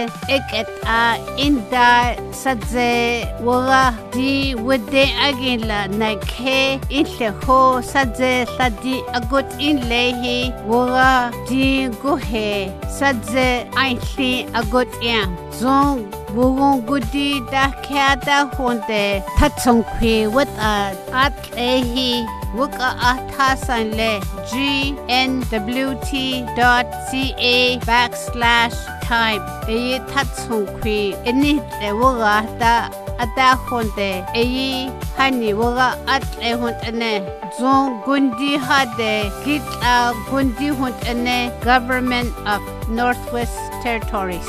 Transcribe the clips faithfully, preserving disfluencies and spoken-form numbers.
Eket a inda sadze wara di wede agila na ke inle ho sadze sadi agot inlehi wara di gohe sadze ainli agot ya zong buong gudi da kada honde tatsong kwi wat a at ehi Wuka Atasan le G N W T dot C A backslash type Eyi tatsung kwi Eni le wuga da Ada honde Eyi hani wuga at le hond ane Zong gundi hade Git a gundi hond ane Government of Northwest Territories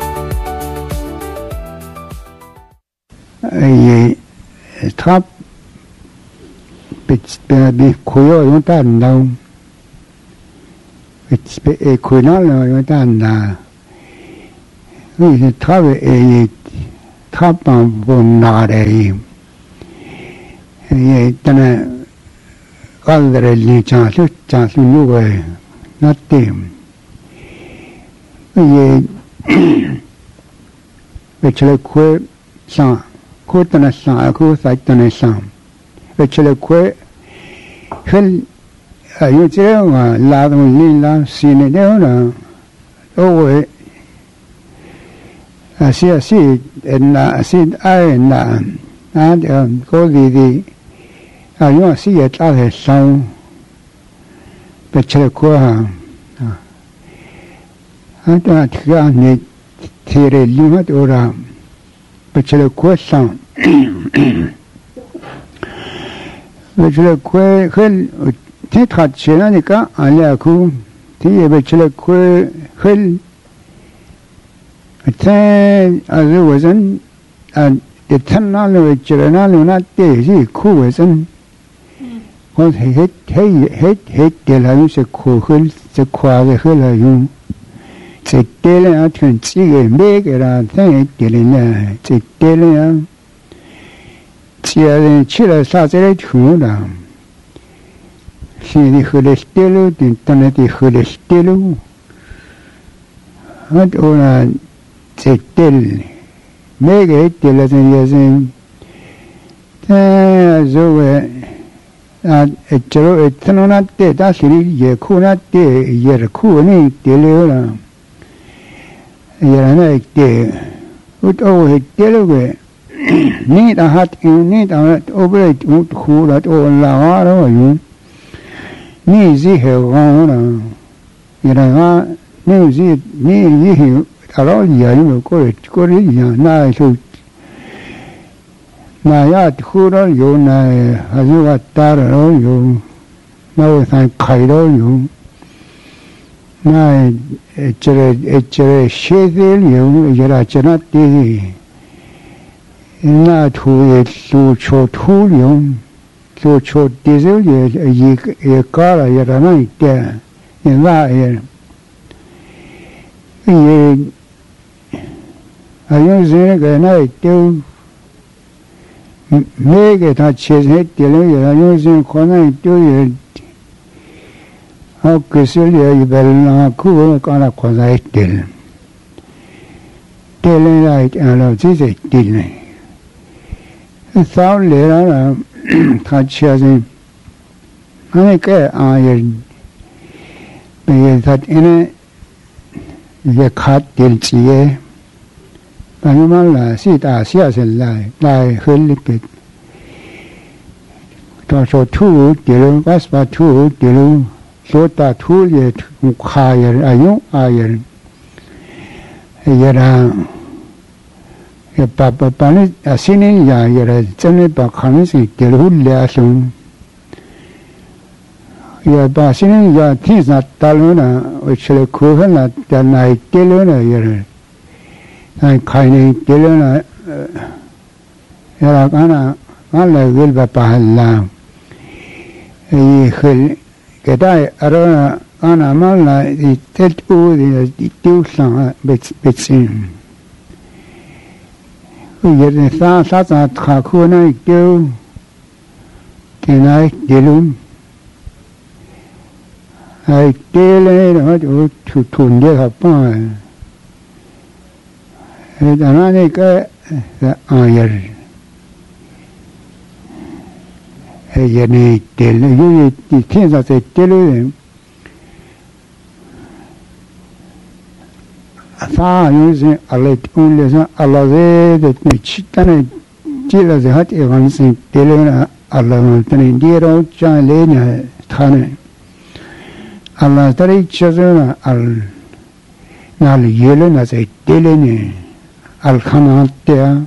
Eyi Top It's be kuyo yung tan daw. It's be e kuyo yung tan na. It's tabi e tapang bun na re. E tana kaldere li chansu chansu yuwe natim. E bechele kuyo sang kuyo tana sang kuyo sai tana sang. Bechele kuyo Hel ayo chere la dong lin la sine de na owe asi asi na asi ai na na de ko di di ayo asi ye ta de sang pe chere ko ha ha ta tia ni tere li ma de ora pe chere ko sang Bechele kwe khel ti khat chena ni ka ala ku ti bechele kwe khel te azu wazan a de tanna lo chena lo na te ji ku wazan ko he he he he de la yu se ku khel se kwa ge khel la yu se te le a thun chi ge me ge ra te de le na se te le a Chia chila sa zere tuna. Si di hulestelu, di tana di hulestelu. At ona zetel. Mege tela zin yazin. Ta zowe. At etchero etnona te da siri ye kuna te yer kuni teleora. Yerana te. Ut o hetelu Ni da hat in ni da operate ut khulat o la ro yu ni zi he wa na ira ga ni zi ni yi hi aro ya yu ko ko ri ya na su na ya khu ro yu na ha yu wa ta ro yu na wa san khai ro yu na chere chere she de yu ya chana ti Na tu ye su cho tu liong, su cho diesel ye ye ye kara ye rana ite, ye la ye. Ye ayon zene ge na ite, me ge ta che zene ite le ye ayon zene kona ite ye, au kesel ye ye bel na ku kana kona ite. Tele la ite ala zize ite le. Sao le ra tha chia sin ane ke a ye be ye that ine ye khat til chi ye ba ni ma la si ta sia se lai lai hel li pe to so tu de lu pas pa tu de lu so ta tu ye kha ye ayu a ye ye ra Ye pa pa pa ni asini ya ye ra chane pa khani si de lu le asung ye pa asini ya thi sa ta lu na o chele khu ha na ta nai te lu na ye ra nai khai ni te lu na ye ra ka na ma le gel ba pa la ye khel ke dai aro na ana ma la i te tu di tu sa bet bet sin Ye sa sa sa tra khu na ke ke na de lu ai te le no tu tu de ha pa Dananika ayar. Yani deli, you can't say deli. Far using a late only Allah that Chitana Chilla the hot events in Delena Allah Dear John Lena Tane Allah Tari Chazuna Al Nal Yellen as a Delene Al Kanatea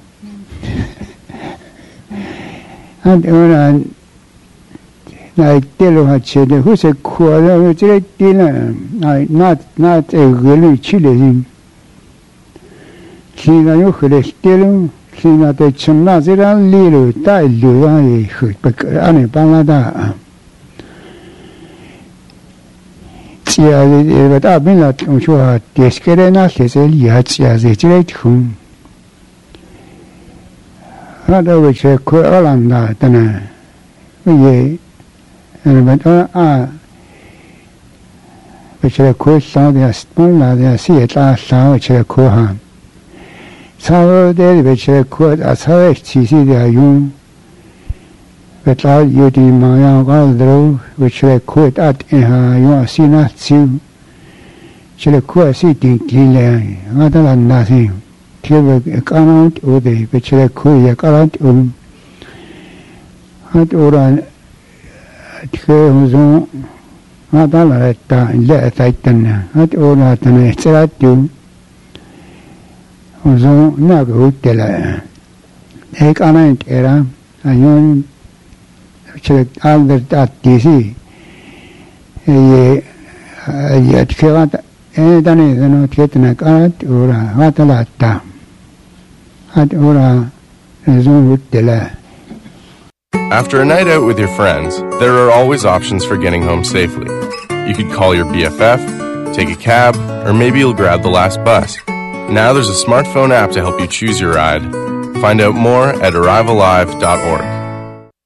and when I tell her, who's a quarter, which is dinner, not not a really chilly. Kina yo khrestelum kina te chunna zira liru tai lura ye khut ane palada chia de ta bin la tung chua deskere na khese ya chia ze chire khum hada we che ko alanda tana ye ane ba a we che ko sa de spon la de si ta sa we che ko ha 사회대 배치에 그 사회 지시대야 용 배타 유디 마야가로 배치에 그 따뜻한 용 시나치 실에 그 시딩길래 하다가 나시 개벽 까나웃 오데 배치에 그에 까나웃 음 하도란 그 무슨 하다가 했다 이제 사이트나 하도라 때문에 제라도 So, not good. Take on it, era, and you check all the that D C. Yet, Kevin, anything is not getting a card or a Hatalata. At Ora, resume with delay. After a night out with your friends, there are always options for getting home safely. You could call your B F F, take a cab, or maybe you'll grab the last bus. Now there's a smartphone app to help you choose your ride. Find out more at arrive alive dot org.